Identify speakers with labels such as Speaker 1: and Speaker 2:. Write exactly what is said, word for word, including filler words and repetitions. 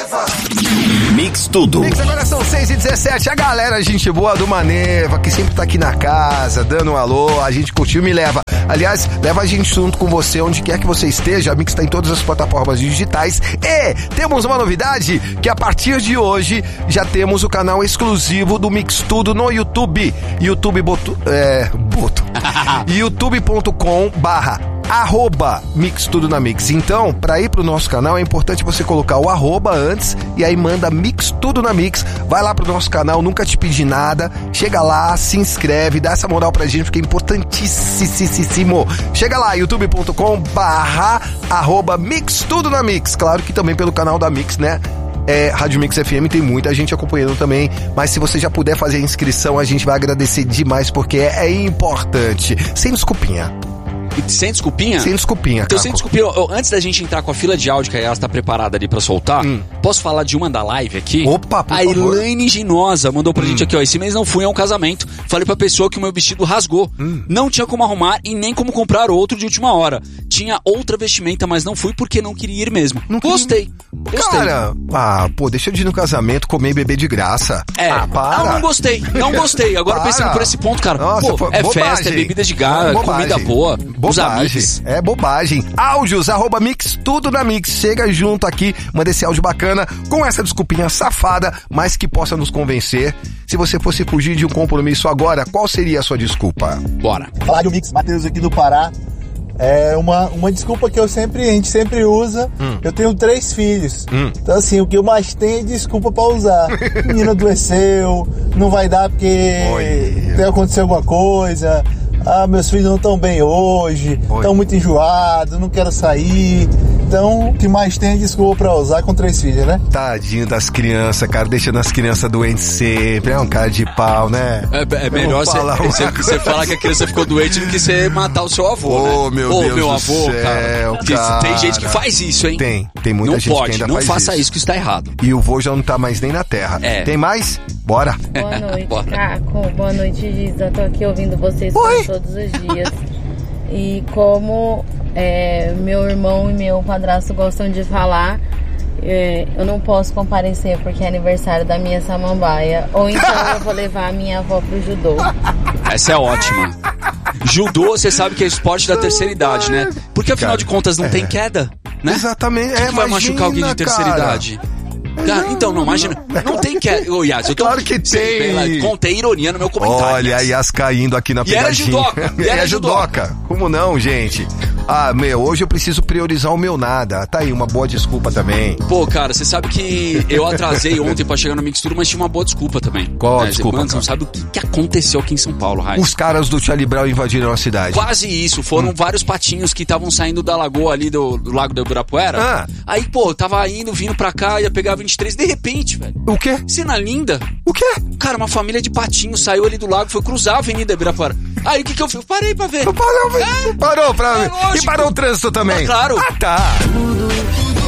Speaker 1: Maneva.
Speaker 2: Mix Tudo.
Speaker 1: Mix, agora são seis e dezessete. A galera, gente boa do Maneva, que sempre tá aqui na casa, dando um alô, a gente curtiu, me leva. Aliás, leva a gente junto com você, onde quer que você esteja. A Mix tá em todas as plataformas digitais. E temos uma novidade, que a partir de hoje já temos o canal exclusivo do Mix Tudo no YouTube. YouTube boto, é, boto. youtube ponto com barra arroba Mix Tudo na Mix. Então, pra ir pro nosso canal é importante você colocar o arroba antes e aí manda Mix Tudo na Mix. Vai lá pro nosso canal, nunca te pedi nada. Chega lá, se inscreve, dá essa moral pra gente, porque é importantíssimo. Chega lá, youtube ponto com barra arroba Mix Tudo na Mix. Claro que também pelo canal da Mix, né? É, Rádio Mix F M, tem muita gente acompanhando também, mas se você já puder fazer a inscrição, a gente vai agradecer demais, porque é, é importante. Sem desculpinha.
Speaker 3: Sem desculpinha?
Speaker 1: Sem desculpinha,
Speaker 3: Então,
Speaker 1: Caco.
Speaker 3: sem desculpinha, eu, eu, antes da gente entrar com a fila de áudio, que ela está preparada ali pra soltar, hum. posso falar de uma da live aqui?
Speaker 1: Opa, por
Speaker 3: A
Speaker 1: favor.
Speaker 3: Elaine Ginosa mandou pra
Speaker 1: hum.
Speaker 3: gente aqui, ó, esse mês não fui a um casamento, falei pra pessoa que o meu vestido rasgou, hum. não tinha como arrumar e nem como comprar outro de última hora. Tinha outra vestimenta, mas não fui porque não queria ir mesmo. Não Gostei. Gostei.
Speaker 1: Cara, ah, pô, deixa eu ir no casamento comer e beber de graça.
Speaker 3: É,
Speaker 1: ah, para.
Speaker 3: Não, não gostei, não gostei. Agora
Speaker 1: Para.
Speaker 3: pensando por esse ponto, cara,
Speaker 1: Nossa,
Speaker 3: pô,
Speaker 1: pô,
Speaker 3: é
Speaker 1: bobagem.
Speaker 3: festa, é bebida de gás,
Speaker 1: Bobagem.
Speaker 3: comida boa, os
Speaker 1: Bobagem.
Speaker 3: amigos.
Speaker 1: É bobagem. Áudios, arroba Mix Tudo na Mix. Chega junto aqui, manda esse áudio bacana, com essa desculpinha safada, mas que possa nos convencer. Se você fosse fugir de um compromisso agora, qual seria a sua desculpa?
Speaker 3: Bora.
Speaker 4: Rádio Mix, Matheus aqui do Pará. É uma, uma desculpa que eu sempre, a gente sempre usa. Hum. Eu tenho três filhos. Hum. Então, assim, o que eu mais tenho é desculpa pra usar. Menino adoeceu, não vai dar porque Oi. tem acontecido alguma coisa. Ah, meus filhos não estão bem hoje, estão muito enjoados, não quero sair. Então, o que mais tem é desculpa pra usar com três filhos, né?
Speaker 1: Tadinho das crianças, cara, deixando as crianças doentes sempre. É um cara de pau, né?
Speaker 3: É, é melhor você falar que a criança ficou doente do que você matar o seu avô,
Speaker 1: oh,
Speaker 3: né?
Speaker 1: Meu
Speaker 3: Ô,
Speaker 1: Deus
Speaker 3: meu
Speaker 1: do
Speaker 3: avô,
Speaker 1: céu,
Speaker 3: cara.
Speaker 1: cara.
Speaker 3: Tem gente que faz isso, hein?
Speaker 1: Tem, tem muita
Speaker 3: não
Speaker 1: gente
Speaker 3: pode,
Speaker 1: que ainda
Speaker 3: não
Speaker 1: faz
Speaker 3: faça
Speaker 1: isso.
Speaker 3: isso, que isso tá errado.
Speaker 1: E o vô já não tá mais nem na terra.
Speaker 3: É.
Speaker 1: Tem mais? Bora.
Speaker 5: Boa noite,
Speaker 3: Bora.
Speaker 5: Caco. Boa noite, Giza. Tô aqui ouvindo vocês todos os dias. E como é, meu irmão e meu padrasto gostam de falar, é, eu não posso comparecer porque é aniversário da minha samambaia. Ou então eu vou levar a minha avó pro judô.
Speaker 3: Essa é ótima. Judô, você sabe que é esporte da terceira idade, né? Porque afinal
Speaker 1: cara,
Speaker 3: de contas não é. tem queda, né?
Speaker 1: Exatamente.
Speaker 3: Quem
Speaker 1: É,
Speaker 3: que vai
Speaker 1: imagina,
Speaker 3: machucar alguém de terceira
Speaker 1: cara.
Speaker 3: idade? Cara, então, não, imagina. Não tem queda. Ô, Yas, eu tô.
Speaker 1: Claro que tem.
Speaker 3: Contei ironia no meu comentário.
Speaker 1: Olha, a Yas caindo aqui na
Speaker 3: E era
Speaker 1: pegadinha.
Speaker 3: judoca. E era
Speaker 1: judoca. Como não, gente? Ah, meu, hoje eu preciso priorizar o meu nada. Tá aí, uma boa desculpa também.
Speaker 3: Pô, cara, você sabe que eu atrasei ontem pra chegar no Mix Tudo, mas tinha uma boa desculpa também.
Speaker 1: Qual a
Speaker 3: né?
Speaker 1: desculpa?
Speaker 3: Mano, você não sabe o que, que aconteceu aqui em São Paulo, Raiz.
Speaker 1: Os caras do Charlie Brown invadiram a cidade.
Speaker 3: Quase isso, foram hum. vários patinhos que estavam saindo da lagoa ali do, do Lago do Ibirapuera. Ah. Aí, pô, tava indo, vindo pra cá, ia pegar vinte e três, de repente, velho.
Speaker 1: O quê?
Speaker 3: Cena linda.
Speaker 1: O quê?
Speaker 3: Cara, uma família de patinhos saiu ali do lago, foi cruzar a Avenida Ibirapuera. Aí o que que eu fiz? Parei pra ver.
Speaker 1: Parou, é, parou pra ver.
Speaker 3: É
Speaker 1: e parou o trânsito também.
Speaker 3: É claro.
Speaker 1: Ah, tá.
Speaker 6: Tudo